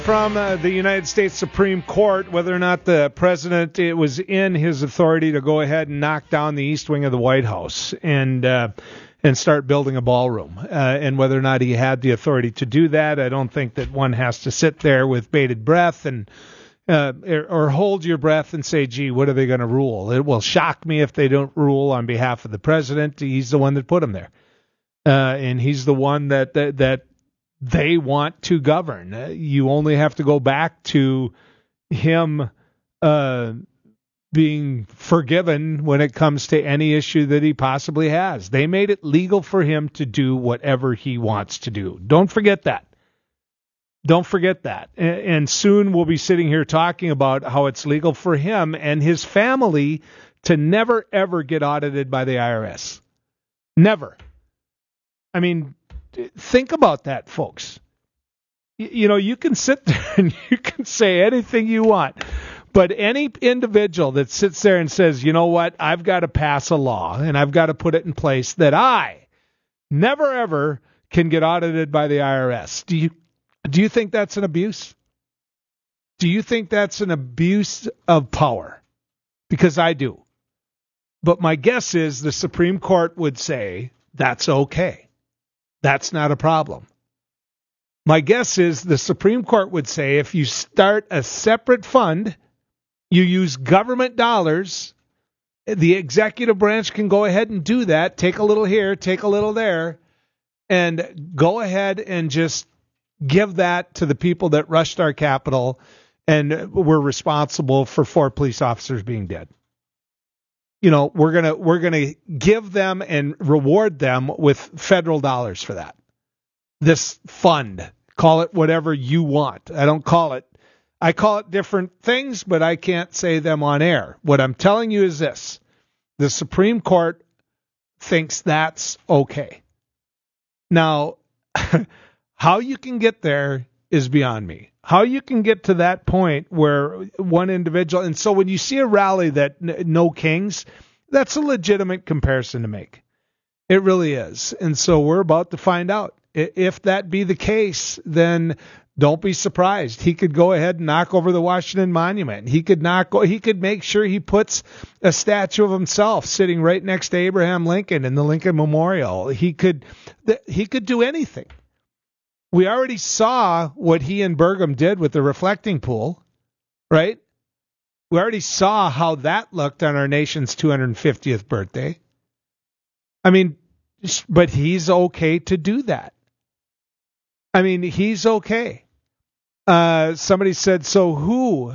From the United States Supreme Court, whether or not the president, it was in his authority to go ahead and knock down the east wing of the White House and start building a ballroom, and whether or not he had the authority to do that. I don't think that one has to sit there with bated breath and or hold your breath and say, gee, what are they going to rule? It will shock me if they don't rule on behalf of the president. He's the one that put him there, and he's the one that they want to govern. You only have to go back to him being forgiven when it comes to any issue that he possibly has. They made it legal for him to do whatever he wants to do. Don't forget that. Don't forget that. And soon we'll be sitting here talking about how it's legal for him and his family to never, ever get audited by the IRS. Never. I mean, think about that, folks. You know, you can sit there and you can say anything you want, but any individual that sits there and says, you know what, I've got to pass a law and I've got to put it in place that I never ever can get audited by the IRS. Do you think that's an abuse? Do you think that's an abuse of power? Because I do. But my guess is the Supreme Court would say that's okay. That's not a problem. My guess is the Supreme Court would say if you start a separate fund, you use government dollars, the executive branch can go ahead and do that, take a little here, take a little there, and go ahead and just give that to the people that rushed our Capitol and were responsible for 4 police officers being dead. You know, we're gonna give them and reward them with federal dollars for that. This fund, call it whatever you want. I call it different things, but I can't say them on air. What I'm telling you is this: the Supreme Court thinks that's okay. Now, how you can get there is beyond me. How you can get to that point where one individual, and so when you see a rally that no kings, that's a legitimate comparison to make. It really is. And so we're about to find out. If that be the case, then don't be surprised. He could go ahead and knock over the Washington Monument. He could make sure he puts a statue of himself sitting right next to Abraham Lincoln in the Lincoln Memorial. He could do anything. We already saw what he and Burgum did with the reflecting pool, right? We already saw how that looked on our nation's 250th birthday. I mean, but he's okay to do that. I mean, he's okay. Somebody said, so who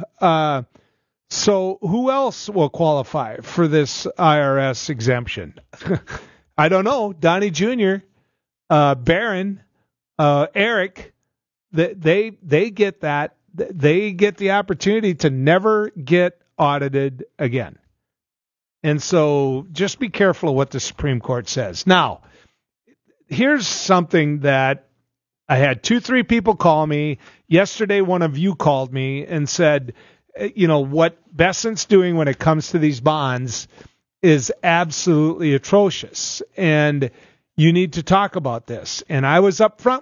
else will qualify for this IRS exemption? I don't know. Donnie Jr., Barron, Eric, they get that. They get the opportunity to never get audited again. And so just be careful of what the Supreme Court says. Now, here's something that I had 2-3 people call me. Yesterday, one of you called me and said, you know, what Bessent's doing when it comes to these bonds is absolutely atrocious. And you need to talk about this. And I was upfront